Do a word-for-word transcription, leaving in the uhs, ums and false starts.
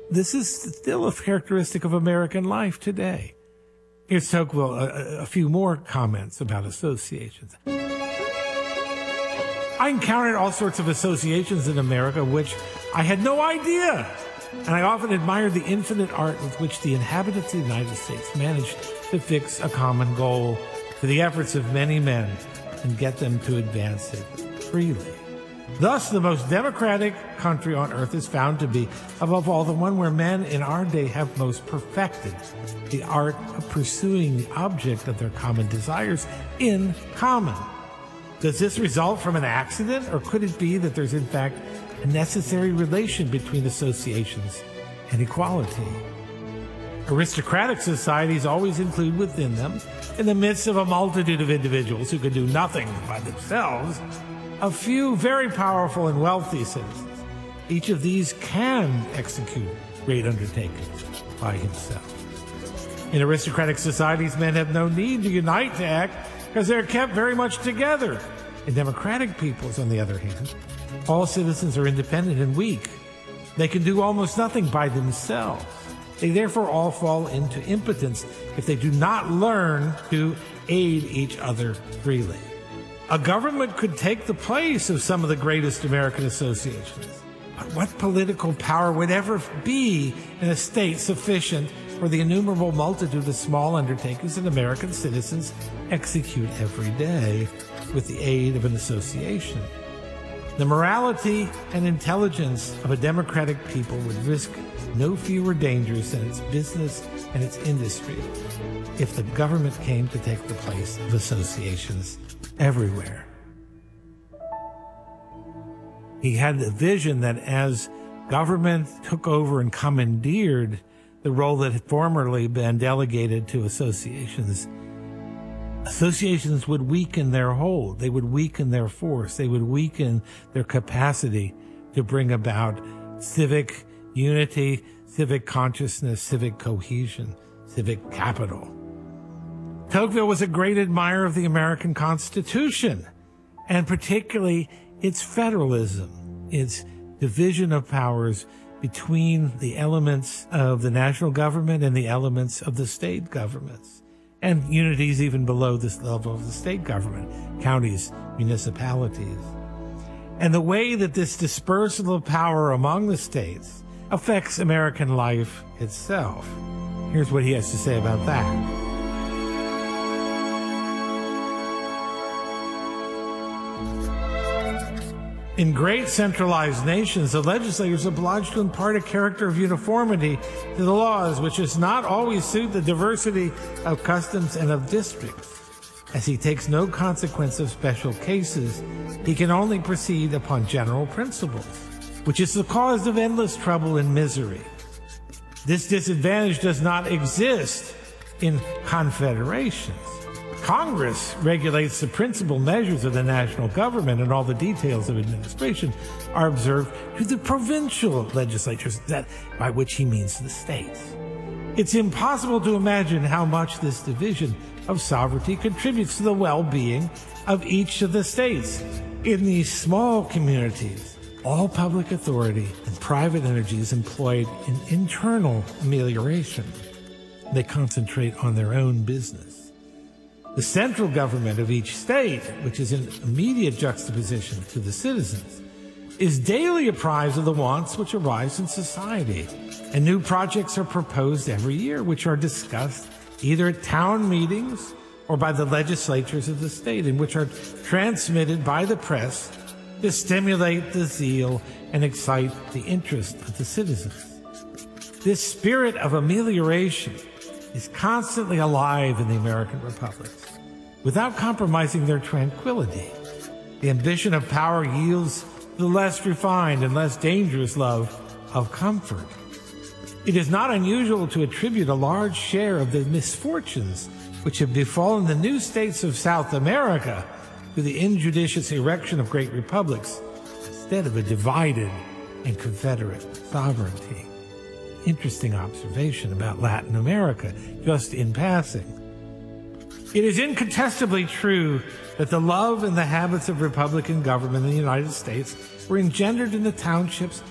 this is still a characteristic of American life today. Here's Tocqueville, a, a few more comments about associations. I encountered all sorts of associations in America which I had no idea, and I often admired the infinite art with which the inhabitants of the United States managed to fix a common goal for the efforts of many men and get them to advance it freely. Thus, the most democratic country on earth is found to be, above all, the one where men in our day have most perfected the art of pursuing the object of their common desires in common. Does this result from an accident, or could it be that there's in fact a necessary relation between associations and equality? Aristocratic societies always include within them, in the midst of a multitude of individuals who can do nothing by themselves, a few very powerful and wealthy citizens. Each of these can execute great undertakings by himself. In aristocratic societies, men have no need to unite to act because they're kept very much together. In democratic peoples, on the other hand, all citizens are independent and weak. They can do almost nothing by themselves. They therefore all fall into impotence if they do not learn to aid each other freely. A government could take the place of some of the greatest American associations. But what political power would ever be in a state sufficient for the innumerable multitude of small undertakings that American citizens execute every day with the aid of an association? The morality and intelligence of a democratic people would risk no fewer dangers than its business and its industry if the government came to take the place of associations everywhere. He had the vision that as government took over and commandeered the role that had formerly been delegated to associations, associations would weaken their hold. They would weaken their force. They would weaken their capacity to bring about civic unity, civic consciousness, civic cohesion, civic capital. Tocqueville was a great admirer of the American Constitution, and particularly its federalism, its division of powers between the elements of the national government and the elements of the state governments, and unities even below this level of the state government, counties, municipalities. And the way that this dispersal of power among the states affects American life itself. Here's what he has to say about that. In great centralized nations, the legislator is obliged to impart a character of uniformity to the laws, which does not always suit the diversity of customs and of districts. As he takes no consequence of special cases, he can only proceed upon general principles, which is the cause of endless trouble and misery. This disadvantage does not exist in confederations. Congress regulates the principal measures of the national government, and all the details of administration are observed to the provincial legislatures, that by which he means the states. It's impossible to imagine how much this division of sovereignty contributes to the well-being of each of the states. In these small communities, all public authority and private energy is employed in internal amelioration. They concentrate on their own business. The central government of each state, which is in immediate juxtaposition to the citizens, is daily apprised of the wants which arise in society, and new projects are proposed every year, which are discussed either at town meetings or by the legislatures of the state, and which are transmitted by the press to stimulate the zeal and excite the interest of the citizens. This spirit of amelioration is constantly alive in the American republics, without compromising their tranquility. The ambition of power yields the less refined and less dangerous love of comfort. It is not unusual to attribute a large share of the misfortunes which have befallen the new states of South America to the injudicious erection of great republics instead of a divided and confederate sovereignty. Interesting observation about Latin America, just in passing. It is incontestably true that the love and the habits of republican government in the United States were engendered in the townships